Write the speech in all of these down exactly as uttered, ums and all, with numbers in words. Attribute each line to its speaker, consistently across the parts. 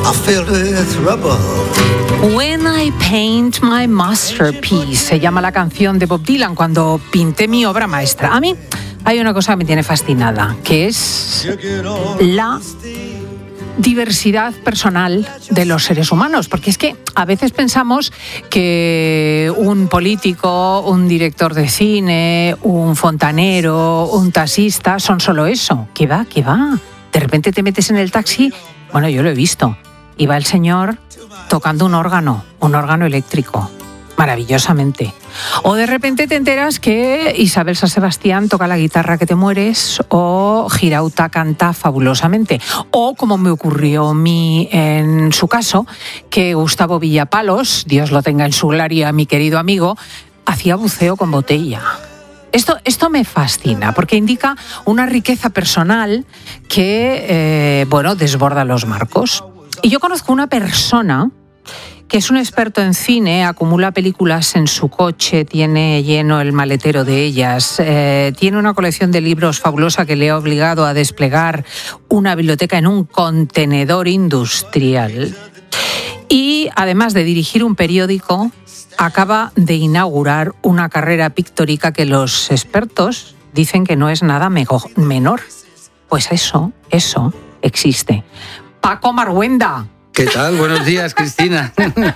Speaker 1: are filled with rubble.
Speaker 2: When I Paint My Masterpiece se llama la canción de Bob Dylan, cuando pinté mi obra maestra. A mí hay una cosa que me tiene fascinada, que es la diversidad personal de los seres humanos, porque es que a veces pensamos que un político, un director de cine, un fontanero, un taxista son solo eso. ¿Qué va? ¿Qué va? De repente te metes en el taxi, bueno, yo lo he visto, y va el señor tocando un órgano, un órgano eléctrico, maravillosamente. O de repente te enteras que Isabel San Sebastián toca la guitarra que te mueres, o Girauta canta fabulosamente. O, como me ocurrió a mí en su caso, que Gustavo Villapalos, Dios lo tenga en su gloria, mi querido amigo, hacía buceo con botella. Esto, esto me fascina, porque indica una riqueza personal que, eh, bueno, desborda los marcos. Y yo conozco una persona que es un experto en cine, acumula películas en su coche, tiene lleno el maletero de ellas, eh, tiene una colección de libros fabulosa que le ha obligado a desplegar una biblioteca en un contenedor industrial. Y además de dirigir un periódico, acaba de inaugurar una carrera pictórica que los expertos dicen que no es nada menor. Pues eso, eso existe. Paco Marhuenda.
Speaker 3: ¿Qué tal? Buenos días, Cristina.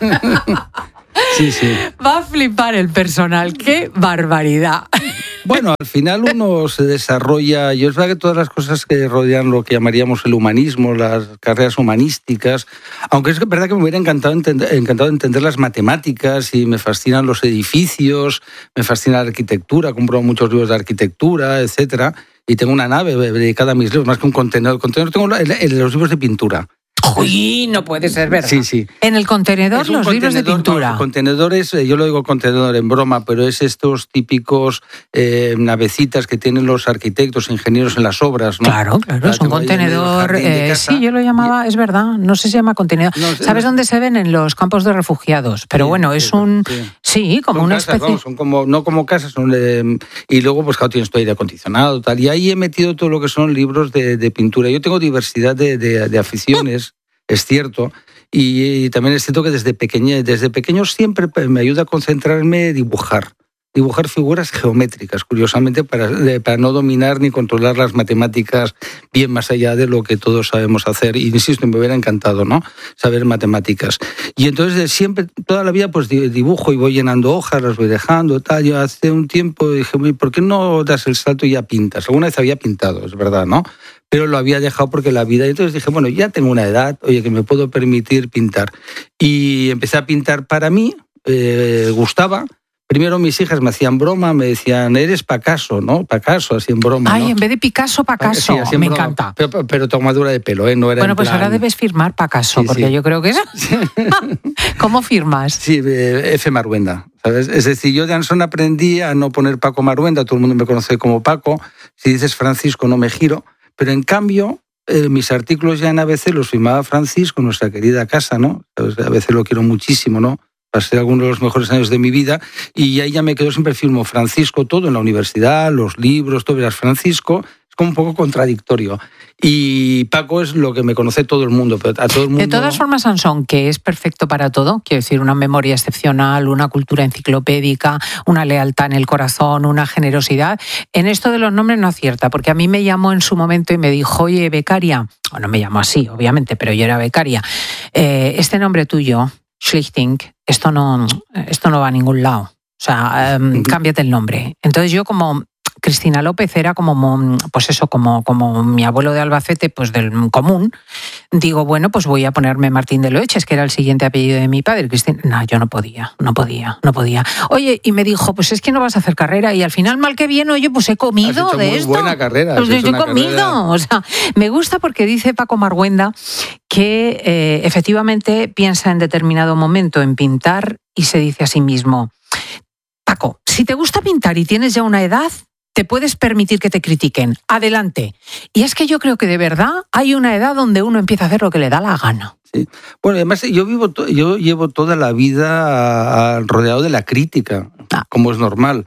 Speaker 3: Sí, sí.
Speaker 2: Va a flipar el personal. ¡Qué barbaridad!
Speaker 3: Bueno, al final uno se desarrolla, yo es verdad que todas las cosas que rodean lo que llamaríamos el humanismo, las carreras humanísticas, aunque es verdad que me hubiera encantado entender, encantado entender las matemáticas y me fascinan los edificios, me fascina la arquitectura, compro muchos libros de arquitectura, etcétera, y tengo una nave dedicada a mis libros, más que un contenedor. El contenedor tengo el, el, los libros de pintura.
Speaker 2: Uy, no puede ser verdad.
Speaker 3: Sí, sí.
Speaker 2: En el contenedor los libros de pintura.
Speaker 3: No, contenedores, yo lo digo contenedor en broma, pero es estos típicos eh, navecitas que tienen los arquitectos, ingenieros en las obras, ¿no?
Speaker 2: Claro, claro, es un contenedor. Eh, sí, yo lo llamaba, es verdad, no sé si se llama contenedor. No, ¿Sabes no, dónde se ven? En los campos de refugiados. Pero sí, bueno, es un. Sí, sí como
Speaker 3: son
Speaker 2: una
Speaker 3: casas,
Speaker 2: especie.
Speaker 3: Vamos, son como, no como casas, son de, y luego, pues claro, tienes todo aire acondicionado, tal. Y ahí he metido todo lo que son libros de, de pintura. Yo tengo diversidad de, de, de aficiones. Es cierto, y, y también es cierto que desde pequeño, desde pequeño siempre me ayuda a concentrarme en dibujar, dibujar figuras geométricas, curiosamente, para, para no dominar ni controlar las matemáticas bien más allá de lo que todos sabemos hacer. Y insisto, me hubiera encantado, ¿no?, saber matemáticas. Y entonces siempre, toda la vida, pues dibujo y voy llenando hojas, las voy dejando, tal. Yo hace un tiempo dije, ¿por qué no das el salto y ya pintas? Alguna vez había pintado, es verdad, ¿no?, pero lo había dejado porque la vida... Y entonces dije, bueno, ya tengo una edad, oye, que me puedo permitir pintar. Y empecé a pintar para mí, eh, gustaba. Primero mis hijas me hacían broma, me decían, eres Picasso, ¿no? Picasso, así en broma,
Speaker 2: Ay,
Speaker 3: ¿no?
Speaker 2: en vez de Picasso, Picasso, sí, me broma, encanta.
Speaker 3: Pero, pero tomadura de pelo, ¿eh? No era
Speaker 2: bueno, pues
Speaker 3: plan...
Speaker 2: ahora debes firmar Picasso, sí, porque sí. Yo creo que eso... ¿Cómo firmas?
Speaker 3: Sí, F. Marhuenda, ¿sabes? Es decir, yo de Anson aprendí a no poner Paco Marhuenda, todo el mundo me conoce como Paco. Si dices Francisco, no me giro. Pero en cambio, eh, mis artículos ya en A B C los firmaba Francisco, nuestra querida casa, ¿no? A B C lo quiero muchísimo, ¿no? Pasé algunos de los mejores años de mi vida y ahí ya me quedo, siempre firmo Francisco todo, en la universidad, los libros, todo verás Francisco. Es como un poco contradictorio. Y Paco es lo que me conoce todo el mundo, pero a todo el mundo...
Speaker 2: De todas formas, Sansón, que es perfecto para todo, quiero decir, una memoria excepcional, una cultura enciclopédica, una lealtad en el corazón, una generosidad. En esto de los nombres no acierta, porque a mí me llamó en su momento y me dijo, oye, becaria, o no me llamó así, obviamente, pero yo era becaria, eh, este nombre tuyo, Schlichting, esto no, esto no va a ningún lado. O sea, um, cámbiate el nombre. Entonces yo como... Cristina López era como, pues eso, como, como mi abuelo de Albacete, pues del común. Digo, bueno, pues voy a ponerme Martín de Loeches, que era el siguiente apellido de mi padre. Cristina, no, yo no podía, no podía, no podía. Oye, y me dijo, pues es que no vas a hacer carrera. Y al final, mal que bien, oye, pues he comido
Speaker 3: has hecho
Speaker 2: de
Speaker 3: muy
Speaker 2: esto.
Speaker 3: Buena carrera.
Speaker 2: Pues yo he comido.
Speaker 3: Carrera...
Speaker 2: O sea, me gusta porque dice Paco Marhuenda que eh, efectivamente piensa en determinado momento en pintar y se dice a sí mismo, Paco, si te gusta pintar y tienes ya una edad, te puedes permitir que te critiquen. Adelante. Y es que yo creo que de verdad hay una edad donde uno empieza a hacer lo que le da la gana.
Speaker 3: Sí. Bueno, además yo vivo, to- yo llevo toda la vida rodeado de la crítica, ah. como es normal.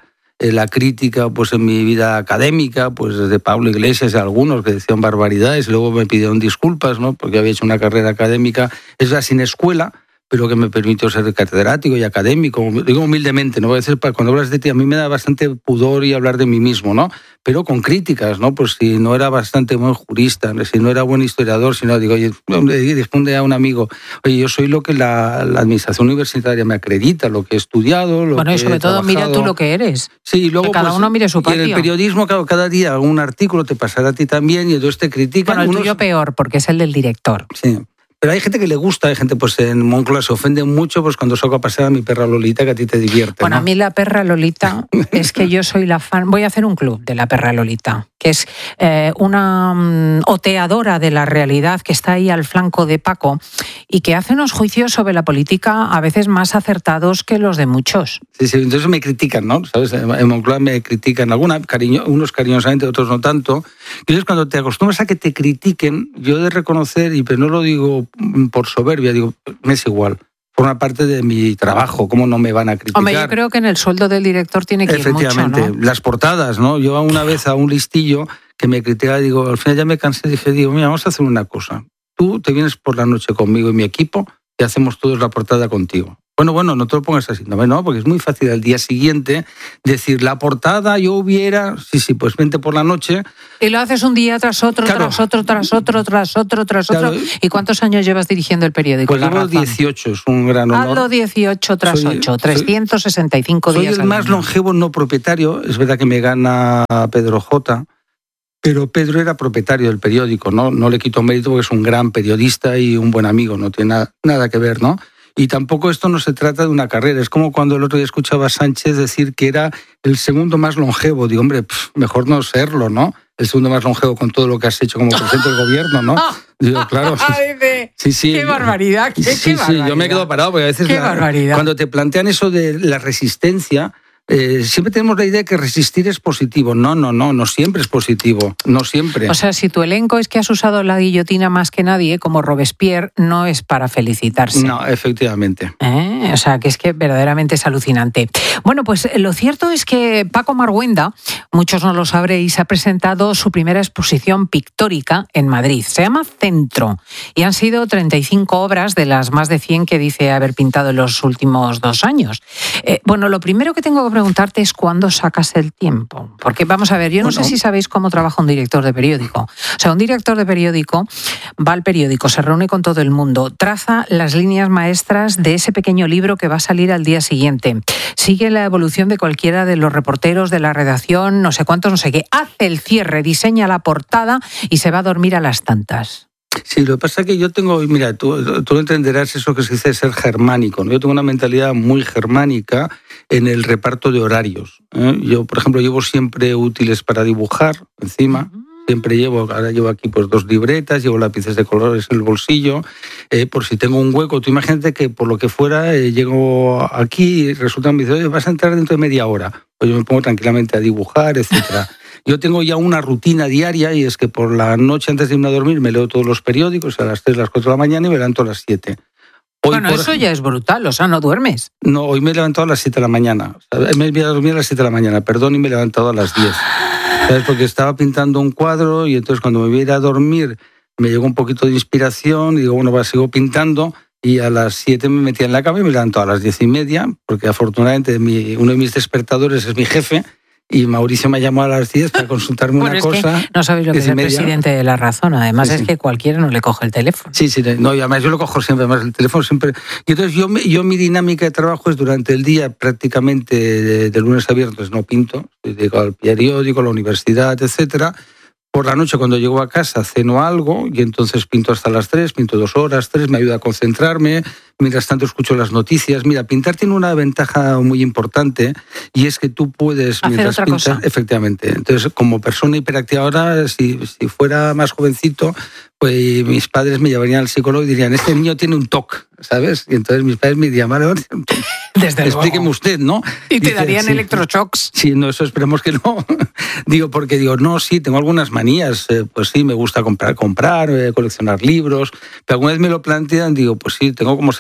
Speaker 3: eh, la crítica pues en mi vida académica, pues desde Pablo Iglesias y algunos que decían barbaridades y luego me pidieron disculpas, ¿no? Porque había hecho una carrera académica, es la sin escuela, pero que me permitió ser catedrático y académico, digo humildemente, ¿no? A veces cuando hablas de ti, a mí me da bastante pudor y hablar de mí mismo, ¿no? Pero con críticas, ¿no? Pues si no era bastante buen jurista, si no era buen historiador, si no, digo, oye, responde a un amigo, oye, yo soy lo que la, la administración universitaria me acredita, lo que he estudiado, lo
Speaker 2: bueno,
Speaker 3: que
Speaker 2: y sobre
Speaker 3: he
Speaker 2: todo
Speaker 3: trabajado.
Speaker 2: Mira tú lo que eres.
Speaker 3: Sí, y luego,
Speaker 2: que cada
Speaker 3: pues,
Speaker 2: uno mire su patio.
Speaker 3: Y en el periodismo, claro, cada día algún artículo te pasará a ti también y entonces te critican.
Speaker 2: Bueno, el
Speaker 3: unos...
Speaker 2: tuyo peor, porque es el del director.
Speaker 3: Sí. Pero hay gente que le gusta, hay gente pues en Moncloa se ofende mucho pues cuando saco a pasear a mi perra Lolita, que a ti te divierte.
Speaker 2: Bueno,
Speaker 3: ¿no?
Speaker 2: a mí la perra Lolita es que yo soy la fan. Voy a hacer un club de la perra Lolita, que es eh, una um, oteadora de la realidad que está ahí al flanco de Paco y que hace unos juicios sobre la política a veces más acertados que los de muchos.
Speaker 3: Sí, sí, entonces me critican, ¿no? ¿Sabes? En Moncloa me critican, alguna, cariño, unos cariñosamente, otros no tanto. Y entonces cuando te acostumbras a que te critiquen, yo he de reconocer, y pero no lo digo por soberbia, digo, me es igual. Forma parte de mi trabajo, ¿cómo no me van a criticar?
Speaker 2: Hombre, yo creo que en el sueldo del director tiene que ir mucho, ¿no?
Speaker 3: Efectivamente, las portadas, ¿no? Yo una vez a un listillo que me criticaba, digo, al final ya me cansé, dije, digo, mira, vamos a hacer una cosa. Tú te vienes por la noche conmigo y mi equipo y hacemos todos la portada contigo. Bueno, bueno, no te lo pongas así, no, no, porque es muy fácil al día siguiente decir, la portada yo hubiera, sí, sí, pues vente por la noche.
Speaker 2: Y lo haces un día tras otro,
Speaker 3: claro.
Speaker 2: tras otro, tras otro, tras otro, tras
Speaker 3: claro.
Speaker 2: otro. ¿Y cuántos años llevas dirigiendo el periódico?
Speaker 3: Pues llevo dieciocho, es un gran honor.
Speaker 2: Hazlo dieciocho tras
Speaker 3: soy,
Speaker 2: ocho, trescientos sesenta y cinco
Speaker 3: soy,
Speaker 2: días
Speaker 3: Soy el más
Speaker 2: año.
Speaker 3: longevo no propietario, es verdad que me gana Pedro J., pero Pedro era propietario del periódico, ¿no? No le quito mérito porque es un gran periodista y un buen amigo, no tiene nada, nada que ver, ¿no? Y tampoco esto no se trata de una carrera. Es como cuando el otro día escuchaba a Sánchez decir que era el segundo más longevo. Digo, hombre, pff, mejor no serlo, ¿no? El segundo más longevo con todo lo que has hecho como presidente del gobierno, ¿no? Digo, claro.
Speaker 2: Sí, sí. Qué barbaridad. Qué,
Speaker 3: sí,
Speaker 2: qué barbaridad.
Speaker 3: Sí, yo me quedo parado porque a veces la, cuando te plantean eso de la resistencia, Eh, siempre tenemos la idea de que resistir es positivo. No, no, no, no siempre es positivo, no siempre.
Speaker 2: O sea, si tu elenco es que has usado la guillotina más que nadie, como Robespierre, no es para felicitarse.
Speaker 3: No, efectivamente.
Speaker 2: ¿Eh? O sea, que es que verdaderamente es alucinante. Bueno, pues lo cierto es que Paco Marguenda, muchos no lo sabréis, ha presentado su primera exposición pictórica en Madrid. Se llama Centro y han sido treinta y cinco obras de las más de cien que dice haber pintado en los últimos dos años. Eh, bueno, lo primero que tengo que preguntarte es cuándo sacas el tiempo. Porque vamos a ver, yo no bueno. sé si sabéis cómo trabaja un director de periódico. O sea, un director de periódico va al periódico, se reúne con todo el mundo, traza las líneas maestras de ese pequeño libro que va a salir al día siguiente, sigue la evolución de cualquiera de los reporteros de la redacción, no sé cuántos, no sé qué, hace el cierre, diseña la portada y se va a dormir a las tantas.
Speaker 3: Sí, lo que pasa es que yo tengo, mira, tú, tú entenderás eso que se dice ser germánico, ¿no? Yo tengo una mentalidad muy germánica en el reparto de horarios, ¿eh? Yo, por ejemplo, llevo siempre útiles para dibujar encima, uh-huh. Siempre llevo, ahora llevo aquí pues dos libretas, llevo lápices de colores en el bolsillo, eh, por si tengo un hueco. Tú imagínate que por lo que fuera eh, llego aquí y resulta que me dice, oye, vas a entrar dentro de media hora. Pues yo me pongo tranquilamente a dibujar, etcétera. Yo tengo ya una rutina diaria y es que por la noche antes de irme a dormir me leo todos los periódicos a las tres, las cuatro de la mañana y me levanto a las siete.
Speaker 2: Hoy, bueno, eso ejemplo, ya es brutal, o sea, ¿no duermes?
Speaker 3: No, hoy me he levantado a las siete de la mañana. Me voy a dormir a las siete de la mañana, perdón, y me he levantado a las diez. ¿Sabes? Porque estaba pintando un cuadro y entonces cuando me voy a ir a dormir me llegó un poquito de inspiración y digo, bueno, va, sigo pintando. Y a las siete me metía en la cama y me levanto a las diez y media, porque afortunadamente mi, uno de mis despertadores es mi jefe. Y Mauricio me llamó a las diez para consultarme
Speaker 2: bueno,
Speaker 3: una
Speaker 2: es
Speaker 3: cosa.
Speaker 2: Que no sabéis lo que es el presidente de La Razón. Además sí, es sí. que cualquiera no le coge el teléfono.
Speaker 3: Sí, sí. No, y además yo lo cojo siempre. Además el teléfono siempre... Y entonces yo, yo mi dinámica de trabajo es durante el día prácticamente de, de lunes a viernes no pinto. Dedico al periódico, a la universidad, etcétera. Por la noche cuando llego a casa ceno algo y entonces pinto hasta las tres, pinto dos horas, tres, me ayuda a concentrarme. Mientras tanto escucho las noticias. Mira, pintar tiene una ventaja muy importante y es que tú puedes,
Speaker 2: hacer
Speaker 3: mientras
Speaker 2: otra
Speaker 3: pintas,
Speaker 2: cosa.
Speaker 3: Efectivamente. Entonces, como persona hiperactiva ahora, si, si fuera más jovencito, pues mis padres me llevarían al psicólogo y dirían, este niño tiene un T O C, ¿sabes? Y entonces mis padres me dirían, vale, vale,
Speaker 2: desde
Speaker 3: explíqueme
Speaker 2: luego.
Speaker 3: usted, ¿no?
Speaker 2: Y te
Speaker 3: dice,
Speaker 2: darían
Speaker 3: sí,
Speaker 2: electroshocks.
Speaker 3: Sí, no, eso esperemos que no. Digo, porque digo, no, sí, tengo algunas manías, eh, pues sí, me gusta comprar, comprar, eh, coleccionar libros, pero alguna vez me lo plantean, digo, pues sí, tengo como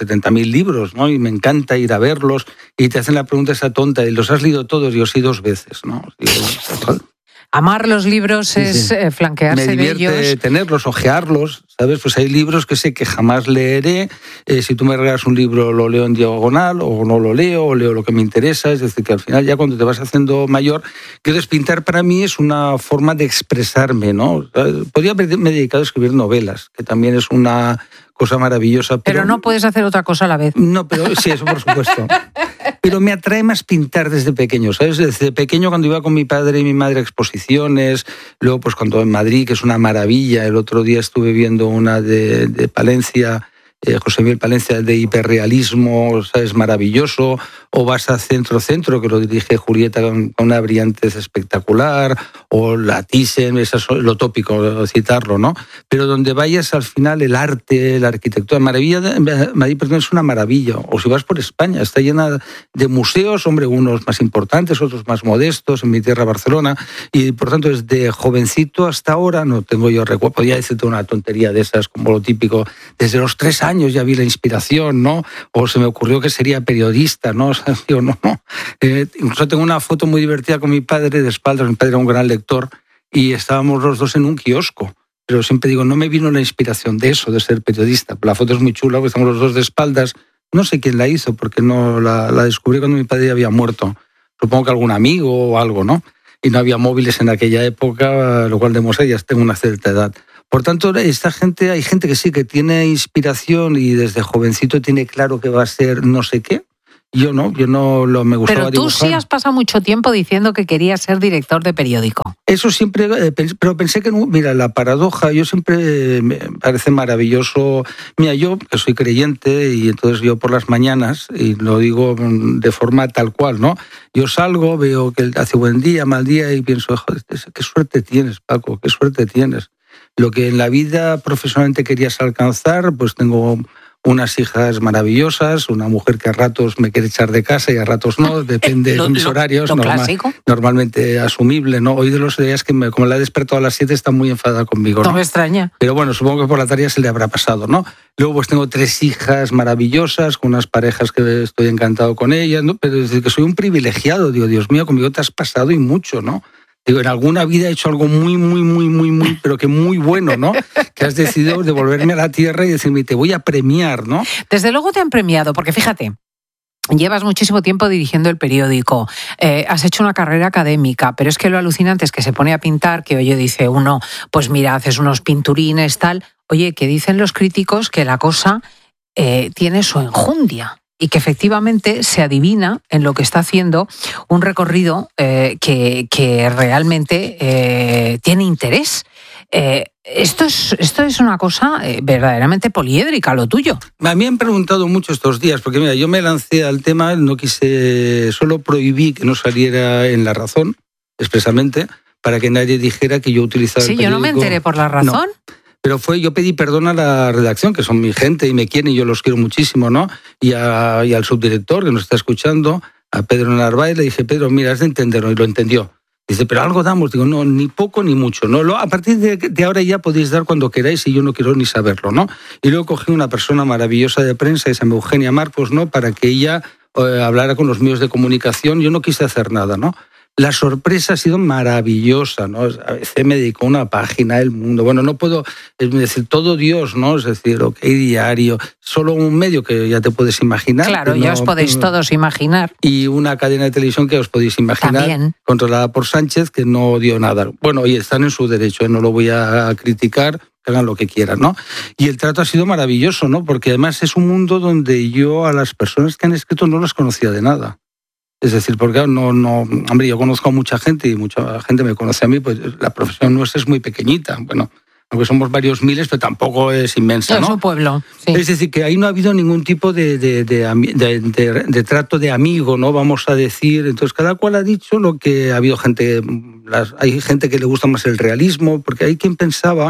Speaker 3: setenta mil libros, ¿no? Y me encanta ir a verlos y te hacen la pregunta esa tonta, ¿y los has leído todos? Yo sí dos veces, ¿no? Digo,
Speaker 2: amar los libros sí, es sí. flanquearse
Speaker 3: Me divierte
Speaker 2: de ellos.
Speaker 3: tenerlos, ojearlos, ¿sabes? Pues hay libros que sé que jamás leeré. Eh, si tú me regalas un libro, lo leo en diagonal, o no lo leo, o leo lo que me interesa. Es decir, que al final ya cuando te vas haciendo mayor, que pintar para mí es una forma de expresarme, ¿no? Podría haberme dedicado a escribir novelas, que también es una cosa maravillosa. Pero,
Speaker 2: pero no puedes hacer otra cosa a la vez.
Speaker 3: No, pero sí, eso por supuesto. Pero me atrae más pintar desde pequeño, ¿sabes? Desde pequeño cuando iba con mi padre y mi madre a exposiciones, luego pues cuando en Madrid, que es una maravilla, el otro día estuve viendo una de, de Palencia, eh, José Miguel Palencia, de hiperrealismo, ¿sabes? Maravilloso, o vas a Centro Centro, que lo dirige Julieta con una brillantez espectacular, o la Thyssen, eso es lo tópico citarlo, ¿no? Pero donde vayas al final el arte, la arquitectura, maravilla, Madrid perdón, es una maravilla. O si vas por España, está llena de museos, hombre, unos más importantes, otros más modestos, en mi tierra Barcelona, y por tanto desde jovencito hasta ahora, no tengo yo recuerdo, podría decirte una tontería de esas, como lo típico, desde los tres años ya vi la inspiración, ¿no? O se me ocurrió que sería periodista, ¿no? O sea, digo, no, no. Eh, incluso tengo una foto muy divertida con mi padre de espaldas, mi padre era un gran lector, y estábamos los dos en un kiosco. Pero siempre digo, no me vino la inspiración de eso, de ser periodista. La foto es muy chula, porque estamos los dos de espaldas. No sé quién la hizo, porque no la, la descubrí cuando mi padre ya había muerto. Supongo que algún amigo o algo, ¿no? Y no había móviles en aquella época, lo cual demuestra que ya tengo una cierta edad. Por tanto, esta gente, hay gente que sí, que tiene inspiración y desde jovencito tiene claro que va a ser no sé qué. Yo no, yo no lo me gustaba
Speaker 2: Pero tú
Speaker 3: dibujar.
Speaker 2: Sí has pasado mucho tiempo diciendo que querías ser director de periódico.
Speaker 3: Eso siempre, eh, pero pensé que, no, mira, la paradoja, yo siempre me parece maravilloso. Mira, yo que soy creyente y entonces yo por las mañanas, y lo digo de forma tal cual, ¿no? Yo salgo, veo que hace buen día, mal día y pienso, joder, qué suerte tienes, Paco, qué suerte tienes. Lo que en la vida profesionalmente querías alcanzar, pues tengo unas hijas maravillosas, una mujer que a ratos me quiere echar de casa y a ratos no, depende
Speaker 2: lo,
Speaker 3: de mis
Speaker 2: lo,
Speaker 3: horarios,
Speaker 2: lo
Speaker 3: normal,
Speaker 2: clásico.
Speaker 3: Normalmente asumible, ¿no? Hoy de los días que me, como la he despertado a las siete está muy enfadada conmigo, ¿no?
Speaker 2: No me extraña.
Speaker 3: Pero bueno, supongo que por la tarea se le habrá pasado, ¿no? Luego pues tengo tres hijas maravillosas, con unas parejas que estoy encantado con ellas, ¿no? Pero desde que soy un privilegiado, digo, Dios mío, conmigo te has pasado y mucho, ¿no? Digo, en alguna vida he hecho algo muy, muy, muy, muy, muy, pero que muy bueno, ¿no? Que has decidido devolverme a la tierra y decirme, te voy a premiar, ¿no?
Speaker 2: Desde luego te han premiado, porque fíjate, llevas muchísimo tiempo dirigiendo el periódico, eh, has hecho una carrera académica, pero es que lo alucinante es que se pone a pintar, que oye, dice uno, pues mira, haces unos pinturines, tal. Oye, que dicen los críticos que la cosa eh, tiene su enjundia. Y que efectivamente se adivina en lo que está haciendo un recorrido eh, que, que realmente eh, tiene interés. Eh, esto, es, esto es una cosa eh, verdaderamente poliédrica, lo tuyo.
Speaker 3: A mí me han preguntado mucho estos días, porque mira, yo me lancé al tema, no quise, solo prohibí que no saliera en La Razón, expresamente, para que nadie dijera que yo utilizaba
Speaker 2: sí,
Speaker 3: el periódico.
Speaker 2: Sí, yo no me enteré por La Razón.
Speaker 3: No. Pero fue, yo pedí perdón a la redacción, que son mi gente y me quieren y yo los quiero muchísimo, ¿no? Y, a, y al subdirector que nos está escuchando, a Pedro Narváez, le dije, Pedro, mira, has de entenderlo, y lo entendió. Dice, pero algo damos. Digo, no, ni poco ni mucho, ¿no? Lo, a partir de, de ahora ya podéis dar cuando queráis y yo no quiero ni saberlo, ¿no? Y luego cogí una persona maravillosa de prensa, que se llama Eugenia Marcos, ¿no? Para que ella eh, hablara con los medios de comunicación. Yo no quise hacer nada, ¿no? La sorpresa ha sido maravillosa, ¿no? A veces me dedicó una página, El Mundo. Bueno, no puedo es decir todo Dios, ¿no? Es decir, OK Diario, solo un medio que ya te puedes imaginar.
Speaker 2: Claro,
Speaker 3: no,
Speaker 2: ya os podéis todos imaginar.
Speaker 3: Y una cadena de televisión que os podéis imaginar,
Speaker 2: también,
Speaker 3: controlada por Sánchez, que no dio nada. Bueno, y están en su derecho, ¿eh? No lo voy a criticar, que hagan lo que quieran, ¿no? Y el trato ha sido maravilloso, ¿no? Porque además es un mundo donde yo a las personas que han escrito no las conocía de nada. Es decir, porque no, no, hombre, yo conozco a mucha gente y mucha gente me conoce a mí, pues la profesión nuestra es muy pequeñita. Bueno, aunque somos varios miles, pero tampoco es inmensa, ¿no?
Speaker 2: Es un pueblo, sí.
Speaker 3: Es decir, que ahí no ha habido ningún tipo de, de, de, de, de, de trato de amigo, ¿no? Vamos a decir. Entonces, cada cual ha dicho lo que ha habido gente. Las, hay gente que le gusta más el realismo, porque hay quien pensaba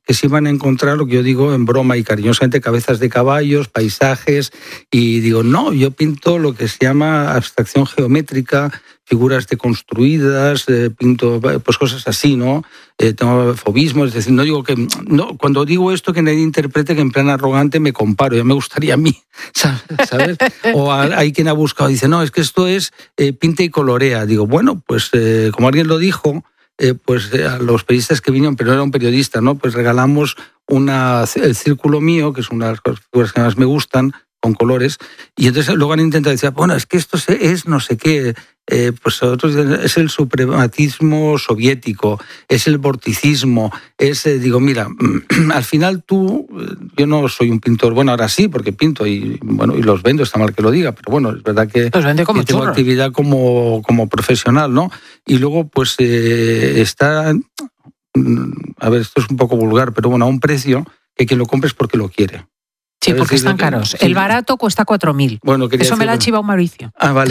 Speaker 3: que se iban a encontrar, lo que yo digo en broma y cariñosamente, cabezas de caballos, paisajes, y digo, no, yo pinto lo que se llama abstracción geométrica, figuras deconstruidas, eh, pinto pues cosas así, ¿no? Eh, tengo fobismo, es decir, no digo que... no cuando digo esto, que nadie interprete que en plan arrogante me comparo, ya me gustaría a mí, ¿sabes? O hay quien ha buscado, dice, no, es que esto es eh, pinta y colorea. Digo, bueno, pues eh, como alguien lo dijo, eh, pues eh, a los periodistas que vinieron, pero no era un periodista, ¿no? Pues regalamos una, el círculo mío, que es una de las figuras que más me gustan, con colores, y entonces luego han intentado decir, bueno, es que esto es no sé qué, eh, pues otros es el suprematismo soviético, es el vorticismo, es, eh, digo, mira, al final tú, yo no soy un pintor, bueno, ahora sí, porque pinto y bueno y los vendo, está mal que lo diga, pero bueno, es verdad que,
Speaker 2: los vende como
Speaker 3: que tengo
Speaker 2: churros.
Speaker 3: actividad como, como profesional, ¿no? Y luego, pues, eh, está, a ver, esto es un poco vulgar, pero bueno, a un precio que quien lo compre es porque lo quiere.
Speaker 2: Sí, porque están caros. Sí. El barato cuesta cuatro mil.
Speaker 3: Bueno,
Speaker 2: Eso decir, me lo ha chivado Mauricio.
Speaker 3: Ah, vale.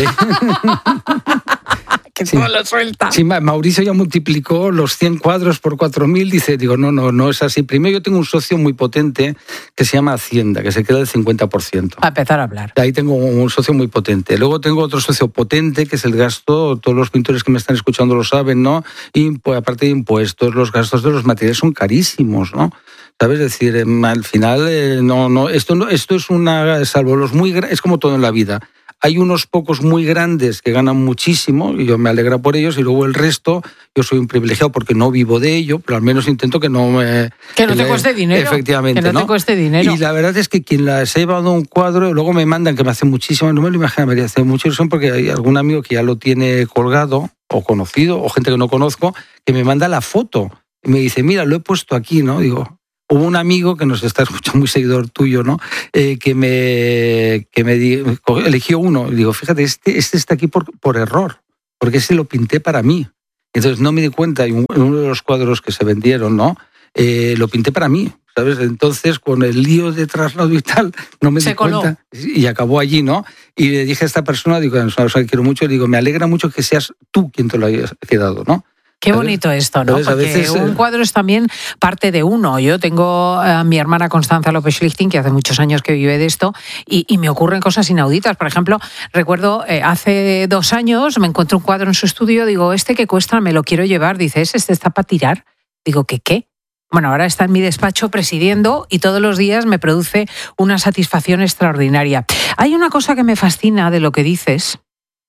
Speaker 2: Que sí. Todo lo suelta.
Speaker 3: Sí, Mauricio ya multiplicó los cien cuadros por cuatro mil. Dice, digo, no, no, no es así. Primero, yo tengo un socio muy potente que se llama Hacienda, que se queda el cincuenta por ciento.
Speaker 2: Para empezar a hablar.
Speaker 3: Ahí tengo un socio muy potente. Luego tengo otro socio potente, que es el gasto, todos los pintores que me están escuchando lo saben, ¿no? Y pues, aparte de impuestos, los gastos de los materiales son carísimos, ¿no? ¿Sabes? Es decir, al final, eh, no, no, esto, no, esto es una, salvo los muy, es como todo en la vida. Hay unos pocos muy grandes que ganan muchísimo y yo me alegra por ellos, y luego el resto, yo soy un privilegiado porque no vivo de ello, pero al menos intento que no me...
Speaker 2: Que no te le, cueste dinero.
Speaker 3: Efectivamente,
Speaker 2: que no,
Speaker 3: ¿no?
Speaker 2: te cueste dinero.
Speaker 3: Y la verdad es que quien la se ha llevado un cuadro, luego me mandan, que me hace muchísimo, no me lo imagino, me hace mucha ilusión porque hay algún amigo que ya lo tiene colgado o conocido, o gente que no conozco, que me manda la foto y me dice, mira, lo he puesto aquí, ¿no? Digo... Hubo un amigo que nos está escuchando, muy seguidor tuyo, ¿no? Eh, que me, que me di, eligió uno. Y digo, fíjate, este, este está aquí por, por error, porque ese lo pinté para mí. Entonces no me di cuenta, y uno de los cuadros que se vendieron, ¿no? Eh, lo pinté para mí, ¿sabes? Entonces, con el lío de traslado y tal, no me
Speaker 2: se
Speaker 3: di
Speaker 2: coló.
Speaker 3: cuenta. Y acabó allí, ¿no? Y le dije a esta persona, digo, es una persona que quiero mucho, y digo, me alegra mucho que seas tú quien te lo hayas quedado, ¿no?
Speaker 2: Qué bonito esto, ¿no? Porque veces, un cuadro es también parte de uno. Yo tengo a mi hermana Constanza López Schlichting, que hace muchos años que vive de esto, y, y me ocurren cosas inauditas. Por ejemplo, recuerdo, eh, hace dos años me encuentro un cuadro en su estudio, digo, este que cuesta, me lo quiero llevar. Dice, ¿este está para tirar? Digo, ¿qué qué? Bueno, ahora está en mi despacho presidiendo y todos los días me produce una satisfacción extraordinaria. Hay una cosa que me fascina de lo que dices.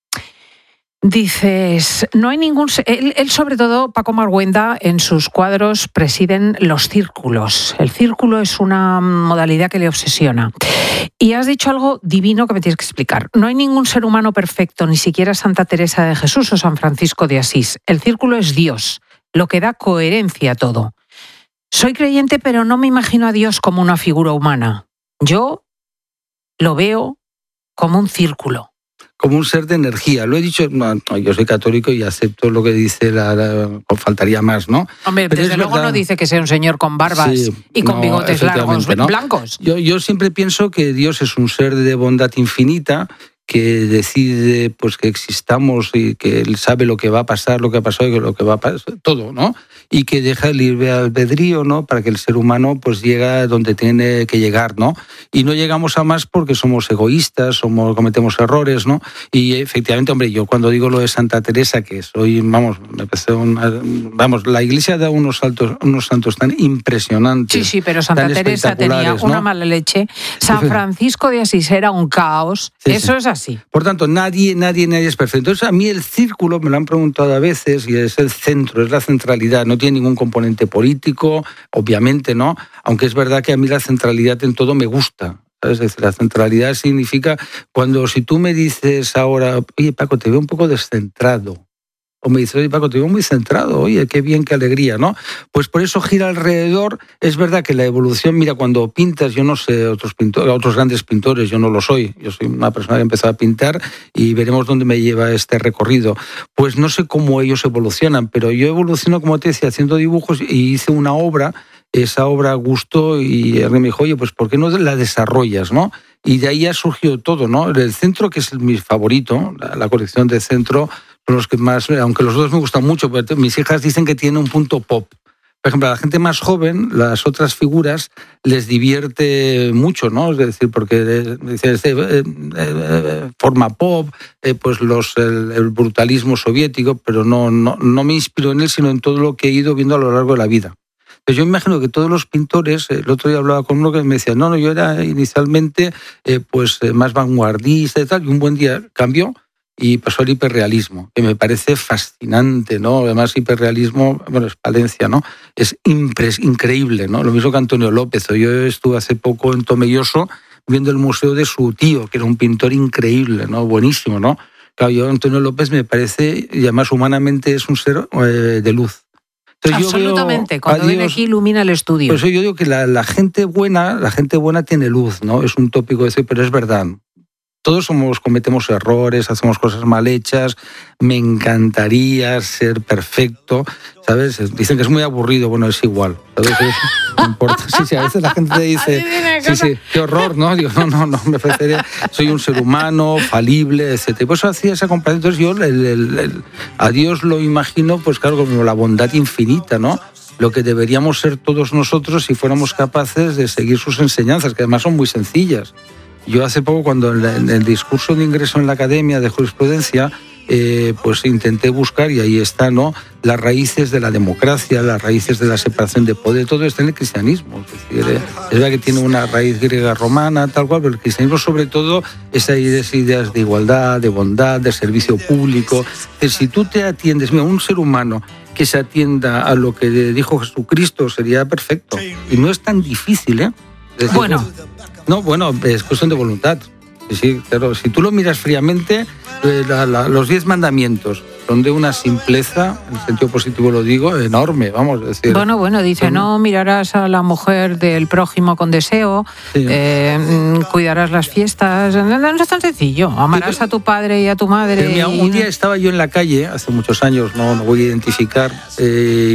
Speaker 2: Dices, no hay ningún... Él, él sobre todo, Paco Marguenda, en sus cuadros presiden los círculos. El círculo es una modalidad que le obsesiona. Y has dicho algo divino que me tienes que explicar. No hay ningún ser humano perfecto, ni siquiera Santa Teresa de Jesús o San Francisco de Asís. El círculo es Dios, lo que da coherencia a todo. Soy creyente, pero no me imagino a Dios como una figura humana. Yo lo veo como un círculo.
Speaker 3: Como un ser de energía. Lo he dicho, no, no, yo soy católico y acepto lo que dice, la, la faltaría más, ¿no?
Speaker 2: Hombre, pero desde luego verdad, no dice que sea un señor con barbas sí, y con no, bigotes largos, ¿no? blancos.
Speaker 3: Yo, yo siempre pienso que Dios es un ser de bondad infinita, que decide pues que existamos y que él sabe lo que va a pasar, lo que ha pasado y lo que va a pasar, todo, ¿no? Y que deja el libre albedrío, ¿no? Para que el ser humano pues llegue a donde tiene que llegar, ¿no? Y no llegamos a más porque somos egoístas, somos cometemos errores, ¿no? Y efectivamente, hombre, yo cuando digo lo de Santa Teresa, que soy, vamos, me parece una, vamos, la Iglesia da unos saltos, unos santos tan impresionantes.
Speaker 2: Sí, sí, pero Santa Teresa tenía una ¿no? mala leche. San Francisco de Asís era un caos. Sí, Eso sí. es así. Sí.
Speaker 3: Por tanto, nadie, nadie, nadie es perfecto. Entonces, a mí el círculo, me lo han preguntado a veces, y es el centro, es la centralidad. No tiene ningún componente político, obviamente, ¿no? Aunque es verdad que a mí la centralidad en todo me gusta. ¿Sabes? Es decir, la centralidad significa cuando, si tú me dices ahora, oye, Paco, te veo un poco descentrado. O me dice, oye, Paco, te veo muy centrado, oye, qué bien, qué alegría, ¿no? Pues por eso gira alrededor. Es verdad que la evolución, mira, cuando pintas, yo no sé, otros pintores, otros grandes pintores, yo no lo soy. Yo soy una persona que empezó a pintar y veremos dónde me lleva este recorrido. Pues no sé cómo ellos evolucionan, pero yo evoluciono, como te decía, haciendo dibujos y hice una obra. Esa obra gustó y alguien me dijo, oye, pues ¿por qué no la desarrollas, no? Y de ahí ha surgido todo, ¿no? El centro, que es mi favorito, la, la colección de centro, son los que más, aunque los dos me gustan mucho, pero mis hijas dicen que tiene un punto pop, Por ejemplo, a la gente más joven, las otras figuras les divierte mucho, ¿no? Es decir, porque dice, eh, eh, forma pop, eh, pues los, el, el brutalismo soviético, pero no, no, no me inspiro en él, sino en todo lo que he ido viendo a lo largo de la vida. Pues yo imagino que todos los pintores, el otro día hablaba con uno que me decía, no, no, yo era inicialmente eh, pues más vanguardista y tal, y un buen día cambió y pasó al hiperrealismo, que me parece fascinante, ¿no? Además, hiperrealismo, bueno, es Palencia, ¿no? Es impres, increíble, ¿no? Lo mismo que Antonio López. Yo estuve hace poco en Tomelloso viendo el museo de su tío, que era un pintor increíble, ¿no? Buenísimo, ¿no? Claro, yo Antonio López me parece, y además humanamente es un ser eh, de luz.
Speaker 2: Entonces, absolutamente, yo veo, cuando viene aquí ilumina el estudio.
Speaker 3: Por eso yo digo que la, la gente buena, la gente buena tiene luz, ¿no? Es un tópico decir, pero es verdad. Todos somos, cometemos errores, hacemos cosas mal hechas. Me encantaría ser perfecto, ¿sabes? Dicen que es muy aburrido, bueno, es igual, ¿sabes? No importa. Sí, sí, a veces la gente te dice, sí, sí, qué horror, ¿no? Digo, no, no, no, me ofreceré, soy un ser humano, falible, etcétera. Y por eso hacía esa comparación. Entonces yo el, el, el, a Dios lo imagino, pues claro, como la bondad infinita, ¿no? Lo que deberíamos ser todos nosotros si fuéramos capaces de seguir sus enseñanzas, que además son muy sencillas. Yo hace poco, cuando en el discurso de ingreso en la Academia de Jurisprudencia, eh, pues intenté buscar, y ahí está, ¿no?, las raíces de la democracia, las raíces de la separación de poder, todo está en el cristianismo. Es decir, eh, es verdad que tiene una raíz griega romana, tal cual, pero el cristianismo sobre todo es esas ideas de igualdad, de bondad, de servicio público. Es decir, si tú te atiendes, mira, un ser humano que se atienda a lo que dijo Jesucristo sería perfecto. Y no es tan difícil, ¿eh? Es decir,
Speaker 2: bueno...
Speaker 3: No, bueno, es cuestión de voluntad. Sí, sí, claro. Si tú lo miras fríamente, eh, la, la, los diez mandamientos son de una simpleza, en sentido positivo lo digo, enorme, vamos a decir.
Speaker 2: Bueno, bueno, dice, no mirarás a la mujer del prójimo con deseo, sí. eh, cuidarás las fiestas, no es tan sencillo, amarás sí, pero, a tu padre y a tu madre.
Speaker 3: Mira,
Speaker 2: y...
Speaker 3: Un día estaba yo en la calle, hace muchos años, no, no voy a identificar, eh,